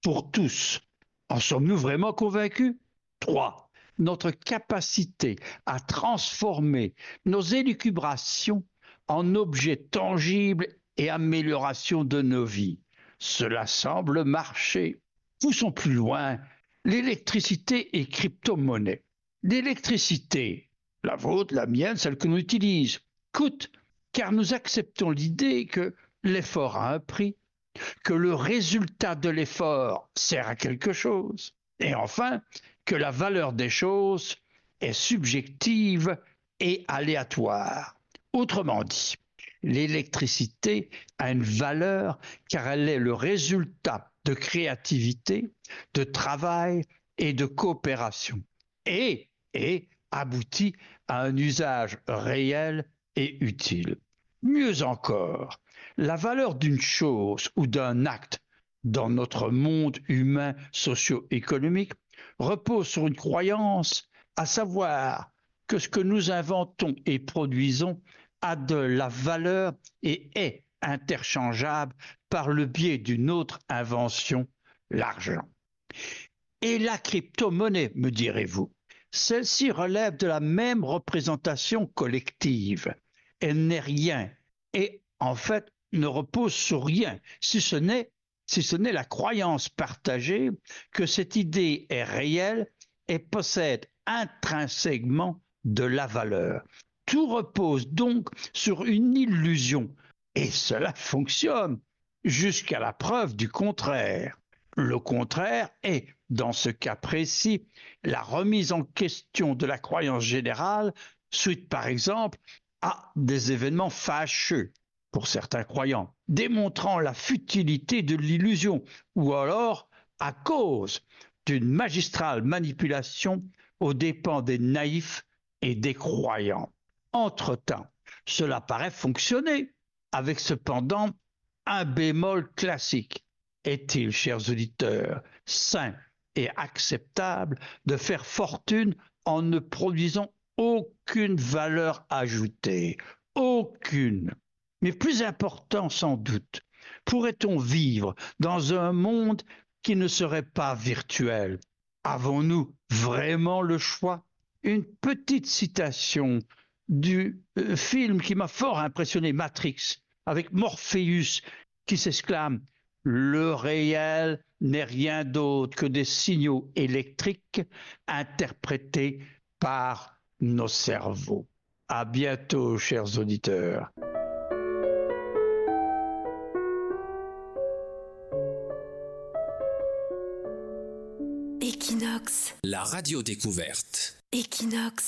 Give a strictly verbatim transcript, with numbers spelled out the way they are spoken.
pour tous. En sommes-nous vraiment convaincus? Trois. Notre capacité à transformer nos élucubrations en objets tangibles et amélioration de nos vies. Cela semble marcher. Poussons plus loin. L'électricité et crypto-monnaie. L'électricité, la vôtre, la mienne, celle que nous utilisons, coûte car nous acceptons l'idée que l'effort a un prix, que le résultat de l'effort sert à quelque chose, et enfin que la valeur des choses est subjective et aléatoire. Autrement dit, l'électricité a une valeur car elle est le résultat de créativité, de travail et de coopération, et, et aboutit à un usage réel et utile. Mieux encore, la valeur d'une chose ou d'un acte dans notre monde humain socio-économique repose sur une croyance, à savoir que ce que nous inventons et produisons a de la valeur et est interchangeable par le biais d'une autre invention, l'argent. Et la crypto-monnaie, me direz-vous, celle-ci relève de la même représentation collective. Elle n'est rien et en fait ne repose sur rien, si ce n'est si ce n'est la croyance partagée que cette idée est réelle et possède intrinsèquement de la valeur. Tout repose donc sur une illusion et cela fonctionne jusqu'à la preuve du contraire. Le contraire est, dans ce cas précis, la remise en question de la croyance générale suite par exemple à des événements fâcheux pour certains croyants, démontrant la futilité de l'illusion, ou alors à cause d'une magistrale manipulation aux dépens des naïfs et des croyants. Entre-temps, cela paraît fonctionner, avec cependant un bémol classique. Est-il, chers auditeurs, sain et acceptable de faire fortune en ne produisant aucune valeur ajoutée? Aucune. Mais plus important sans doute, pourrait-on vivre dans un monde qui ne serait pas virtuel? Avons-nous vraiment le choix? Une petite citation du euh, film qui m'a fort impressionné, Matrix, avec Morpheus qui s'exclame « Le réel n'est rien d'autre que des signaux électriques interprétés par nos cerveaux. » À bientôt, chers auditeurs. Equinox. La radio découverte. Equinox.